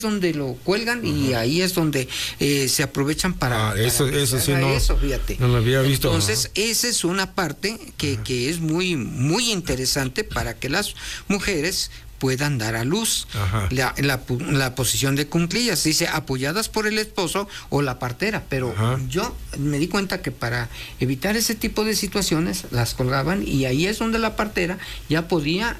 donde lo cuelgan y ahí es donde se aprovechan para eso sí no, fíjate. No lo había visto. Entonces, esa es una parte que es muy, muy interesante para que las mujeres puedan dar a luz. La posición de cuclillas, dice apoyadas por el esposo o la partera, pero yo me di cuenta que para evitar ese tipo de situaciones las colgaban y ahí es donde la partera ya podía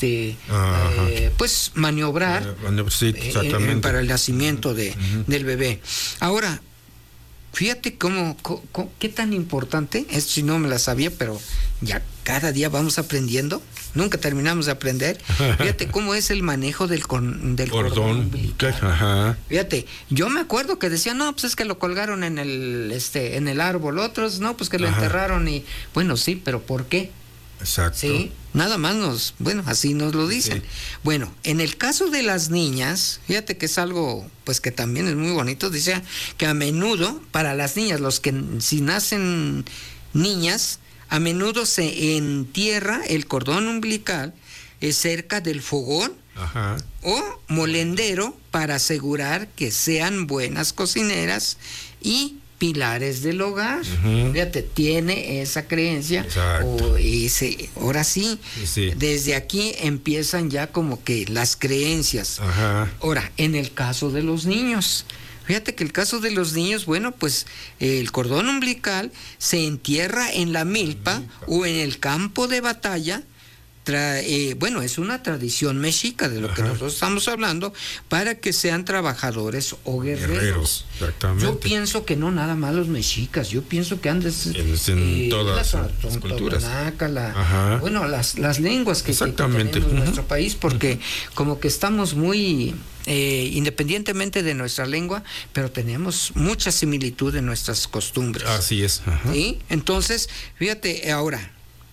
pues maniobrar para el nacimiento del bebé. Ahora, fíjate qué tan importante, esto si no me la sabía, pero ya cada día vamos aprendiendo, nunca terminamos de aprender. Fíjate cómo es el manejo del cordón umbilical. Fíjate, yo me acuerdo que decían, no, pues es que lo colgaron en el árbol, otros, no, pues que lo enterraron y, bueno, sí, pero ¿por qué? Exacto. Sí, nada más así nos lo dicen. Sí. Bueno, en el caso de las niñas, fíjate que es algo, pues que también es muy bonito, dice que a menudo, para las niñas, si nacen niñas, a menudo se entierra el cordón umbilical cerca del fogón o molendero para asegurar que sean buenas cocineras y pilares del hogar. Fíjate, tiene esa creencia. Ahora sí, desde aquí empiezan ya como que las creencias. Ahora, en el caso de los niños, fíjate que el caso de los niños, bueno, pues el cordón umbilical se entierra en la milpa o en el campo de batalla. Bueno, es una tradición mexica de lo que nosotros estamos hablando, para que sean trabajadores o guerreros. Exactamente. Yo pienso que no nada más los mexicas, yo pienso que antes en todas las culturas. Bueno, las lenguas que tenemos en nuestro país, porque como que estamos muy independientemente de nuestra lengua, pero tenemos mucha similitud en nuestras costumbres. Así es. ¿Sí? Entonces, fíjate ahora.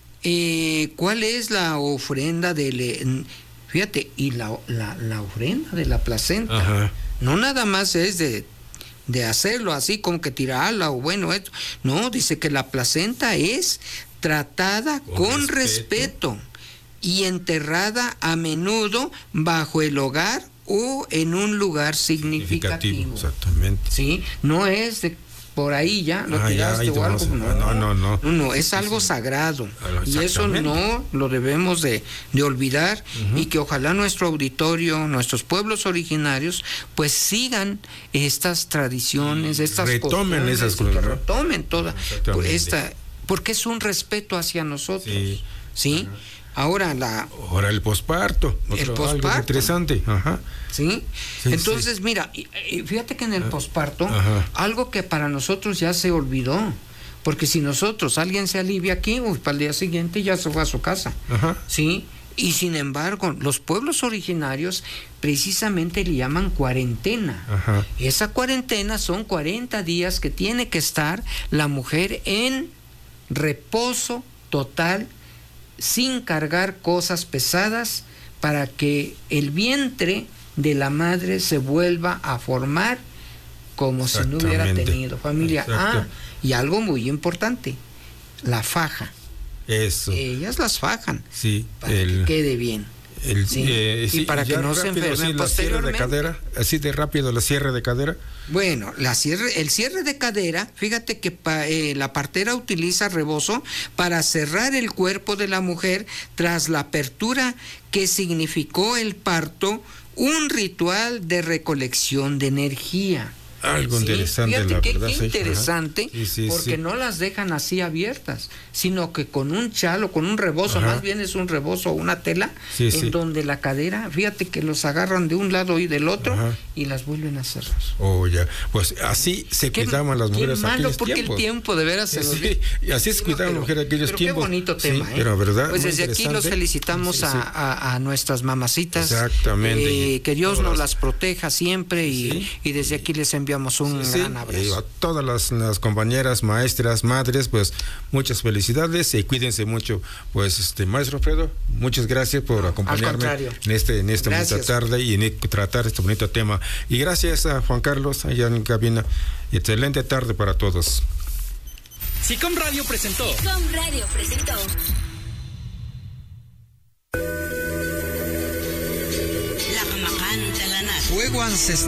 ¿Cuál es la ofrenda fíjate, y la ofrenda de la placenta? No nada más es de hacerlo así como que tirarla o bueno, esto. No, dice que la placenta es tratada con respeto y enterrada a menudo bajo el hogar o en un lugar significativo. Exactamente. Sí, no es de por ahí ya lo tiraste o algo. No, es algo sagrado. Y eso no lo debemos de olvidar, y que ojalá nuestro auditorio, nuestros pueblos originarios, pues sigan estas tradiciones, estas retomen esas cosas, que retomen toda esta, porque es un respeto hacia nosotros. ¿Sí? Ahora el posparto. Algo interesante. ¿Sí? Entonces, mira, fíjate que en el posparto, algo que para nosotros ya se olvidó, porque si alguien se alivia aquí, para el día siguiente ya se fue a su casa. ¿Sí? Y sin embargo, los pueblos originarios precisamente le llaman cuarentena. Esa cuarentena son 40 días que tiene que estar la mujer en reposo total, sin cargar cosas pesadas, para que el vientre de la madre se vuelva a formar como si no hubiera tenido familia. Y algo muy importante, la faja. Eso. Ellas las fajan para que quede bien. Y para que no se enfermen posteriormente. De cadera, así de rápido la cierre de cadera. Bueno, el cierre de cadera, fíjate que la partera utiliza rebozo para cerrar el cuerpo de la mujer tras la apertura que significó el parto, un ritual de recolección de energía. Algo interesante, fíjate la qué verdad. Interesante, porque no las dejan así abiertas, sino que con un chalo, con un rebozo, más bien es un rebozo o una tela, donde la cadera, fíjate que los agarran de un lado y del otro y las vuelven a cerrar. Pues así se cuidaban las mujeres en aquellos tiempos. El tiempo de veras se nos y así se cuidaban las mujeres en aquellos tiempos. Qué bonito tema, pero verdad, pues desde aquí los felicitamos a nuestras mamacitas. Exactamente. Que Dios nos las proteja siempre y desde aquí les enviamos un gran abrazo. A todas las compañeras, maestras, madres, pues muchas felicidades y cuídense mucho. Pues maestro Alfredo, muchas gracias por acompañarme en esta bonita tarde y en tratar este bonito tema. Y gracias a Juan Carlos allá en cabina. Excelente tarde para todos. SICOM Radio presentó. La mamá canta la nata. Fuego ancestral.